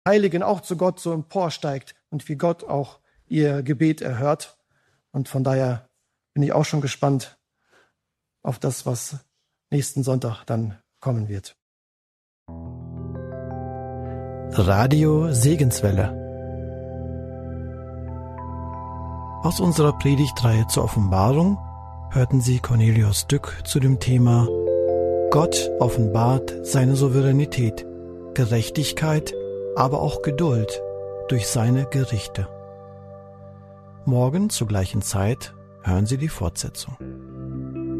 Heiligen auch zu Gott so emporsteigt und wie Gott auch ihr Gebet erhört. Und von daher bin ich auch schon gespannt auf das, was nächsten Sonntag dann kommen wird. Radio Segenswelle. Aus unserer Predigtreihe zur Offenbarung hörten Sie Cornelius Dück zu dem Thema Gott offenbart seine Souveränität, Gerechtigkeit, aber auch Geduld durch seine Gerichte. Morgen zur gleichen Zeit hören Sie die Fortsetzung.